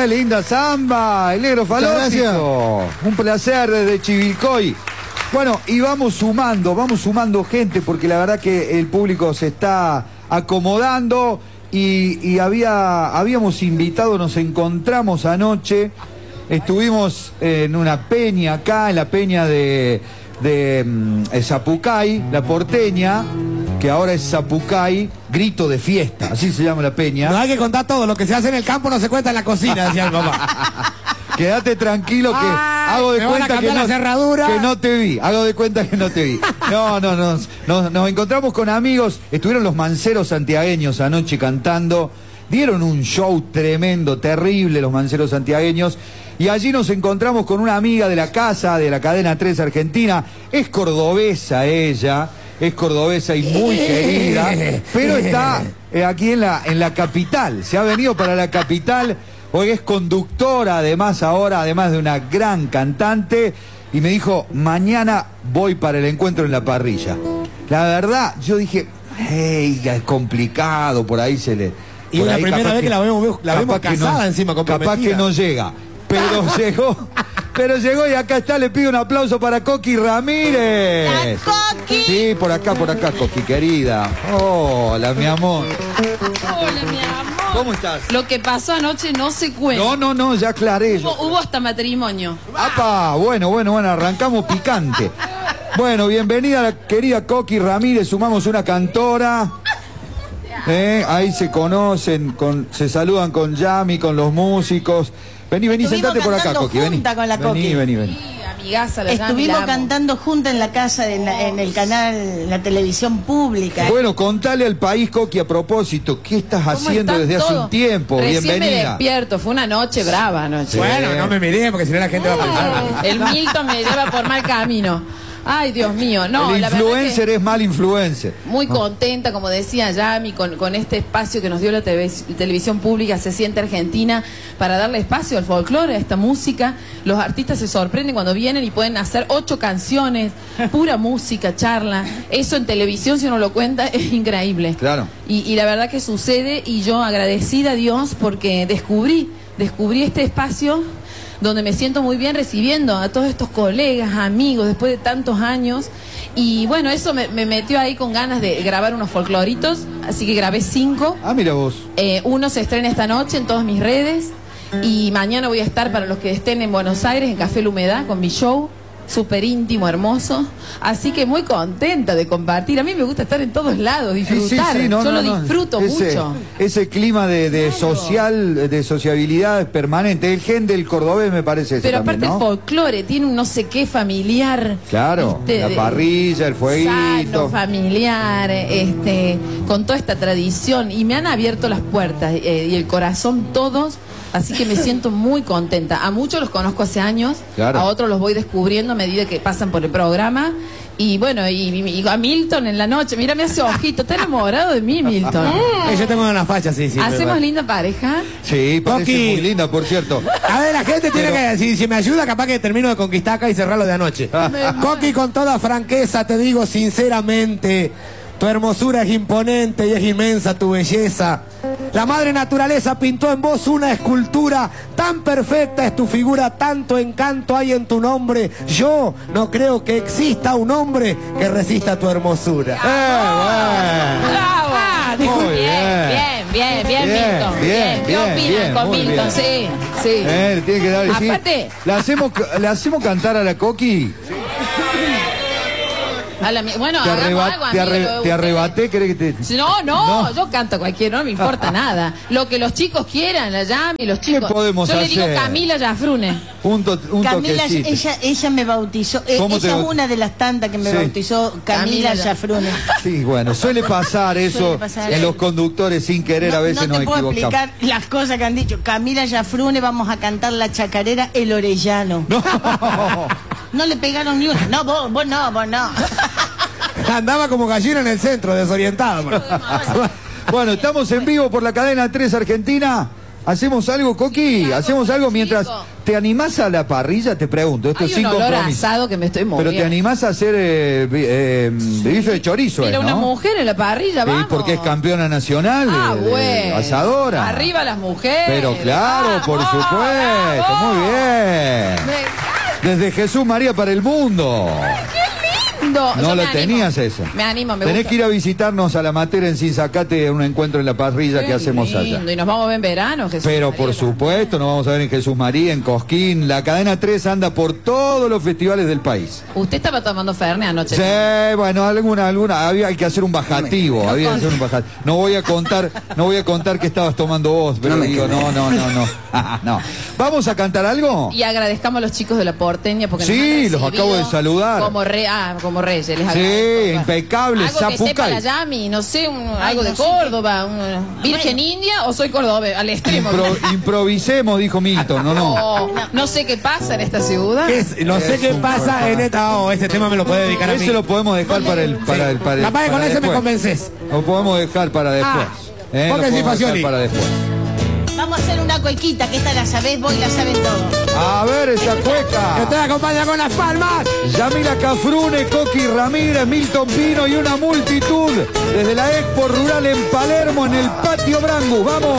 ¡Qué linda samba! El negro falótico. Un placer desde Chivilcoy. Bueno, y vamos sumando gente, porque la verdad que el público se está acomodando y habíamos invitado, nos encontramos anoche, estuvimos en una peña acá, en la peña de Zapucay, la porteña, que ahora es Zapucay, grito de fiesta, así se llama la peña. No hay que contar todo, lo que se hace en el campo no se cuenta en la cocina, decía mi papá. Quédate tranquilo que hago de cuenta que no te vi. Hago de cuenta que no te vi. No, nos encontramos con amigos. Estuvieron los manceros santiagueños anoche cantando. Dieron un show tremendo, terrible los manceros santiagueños. Y allí nos encontramos con una amiga de la casa, de la cadena 3 Argentina. Es cordobesa ella. Es cordobesa y muy querida. Pero está aquí en la capital. Se ha venido para la capital. Hoy es conductora, además de una gran cantante, y me dijo, mañana voy para el encuentro en la parrilla. La verdad, yo dije, hey, es complicado, por ahí se le... Y es la primera vez que la vemos casada encima, comprometida. Capaz que no llega, pero llegó y acá está, le pido un aplauso para Coqui Ramírez. ¡La Coqui! Sí, por acá, Coqui, querida. Hola, mi amor. Hola, mi amor. ¿Cómo estás? Lo que pasó anoche no se cuenta. No, ya aclaré. Hubo hasta matrimonio. ¡Apa! Bueno, arrancamos picante. Bueno, bienvenida la querida Coqui Ramírez, sumamos una cantora. Ahí se conocen, se saludan con Yami, con los músicos. Vení, sentate por acá, Coqui. Vení. Con la Coqui. Vení. Amigaza, la Estuvimos cantando juntas en la casa, en el canal, la televisión pública. Bueno, contale al país, Coqui, a propósito, ¿qué estás haciendo desde hace un tiempo? Recién Bienvenida. me despierto, fue una noche brava anoche. Sí. Bueno, no me miré porque si no la gente va a pensar. El Milton me lleva por mal camino. Ay, Dios mío, no. El la influencer es mal influencer. Muy contenta, como decía Yami, con este espacio que nos dio la televisión pública, Se Siente Argentina, para darle espacio al folclore, a esta música. Los artistas se sorprenden cuando vienen y pueden hacer 8 canciones, pura música, charla. Eso en televisión, si uno lo cuenta, es increíble. Claro. Y la verdad que sucede, y yo agradecida a Dios porque descubrí este espacio donde me siento muy bien recibiendo a todos estos colegas, amigos, después de tantos años. Y bueno, eso me metió ahí con ganas de grabar unos folcloritos, así que grabé 5. Ah, mira vos. Uno se estrena esta noche en todas mis redes, y mañana voy a estar, para los que estén en Buenos Aires, en Café La Humedad, con mi show. Súper íntimo, hermoso. Así que muy contenta de compartir. A mí me gusta estar en todos lados, disfrutar. Yo lo disfruto mucho. Ese clima de sociabilidad permanente. El gen del cordobés me parece ese. Pero también, aparte ¿no? el folclore tiene un no sé qué familiar. Claro, la parrilla, el fueguito. Sano, familiar, con toda esta tradición. Y me han abierto las puertas y el corazón todos. Así que me siento muy contenta. A muchos los conozco hace años, a otros los voy descubriendo a medida que pasan por el programa. Y bueno, y a Milton en la noche, mira, me hace ojito, está enamorado de mí, Milton. Yo tengo una facha, sí. ¿Hacemos linda pareja? Sí, parece Coqui. muy linda, por cierto. A ver, la gente tiene que, si me ayuda, capaz que termino de conquistar acá y cerrarlo de anoche. Coqui, con toda franqueza, te digo sinceramente, tu hermosura es imponente y es inmensa tu belleza. La madre naturaleza pintó en vos una escultura, tan perfecta es tu figura, tanto encanto hay en tu nombre. Yo no creo que exista un hombre que resista tu hermosura. ¡Bravo! Muy Bien, Milton. Bien, ¿Qué opinan con muy Milton? bien. Sí. Tiene que dar, Aparte, ¿Le hacemos cantar a la Coqui? Bueno, hagamos algo, amigo. ¿Te arrebaté? ¿Querés que te...? No, yo canto cualquiera, no me importa nada. Lo que los chicos quieran, la Yami, los chicos. ¿Qué podemos yo hacer? Le digo Camila Yafrune. Un Camila, toquecito. ella me bautizó. Ella es una de las tantas que me bautizó, Camila Yafrune. Sí, bueno, suele pasar eso en los conductores sin querer, a veces nos equivocamos. No te puedo explicar las cosas que han dicho. Camila Yafrune, vamos a cantar la chacarera El Orellano. No. No le pegaron ni una. No, vos no. Andaba como gallina en el centro, desorientado. Bueno, estamos en vivo por la cadena 3 Argentina. ¿Hacemos algo, Coqui? ¿Hacemos algo mientras te animás a la parrilla? Te pregunto, esto es sin compromiso. Asado que me estoy moviendo. Pero te animás a hacer bife de chorizo, Mira, ¿no? una mujer en la parrilla, vamos. Porque es campeona nacional, bueno. asadora. Arriba las mujeres. Pero claro, por supuesto, muy bien. Desde Jesús María para el mundo. No lo tenías eso. Me animo, me Tenés gusta. que ir a visitarnos a la Matera en Sinzacate, un encuentro en la parrilla que hacemos allá. Y nos vamos a ver en verano, Jesús Pero María, por supuesto, nos vamos a ver en Jesús María, en Cosquín. La cadena 3 anda por todos los festivales del país. Usted estaba tomando Fernet anoche. Sí, bueno, alguna, hay que hacer un bajativo, No voy a contar que estabas tomando vos, pero digo, no. ¿Vamos a cantar algo? Y agradezcamos a los chicos de la Porteña porque sí, los acabo de saludar. Como reyes, les agradezco. Sí, impecable, algo que sepa la Yami, no sé, algo de Córdoba, Virgen India o soy Córdoba, al extremo. Improvisemos, dijo Milton, no sé qué pasa en esta ciudad. No sé qué pasa en esta... ese tema me lo puede dedicar a mí. Ese lo podemos dejar para el capaz que con ese me convences. Lo podemos dejar para después. Para después. Vamos a hacer una cuequita, que esta la sabés vos y la saben todos. A ver esa cueca. Que te acompaña con las palmas. Yamila Cafrune, Coqui Ramírez, Milton Pino y una multitud desde la Expo Rural en Palermo, en el Patio Brangus. ¡Vamos!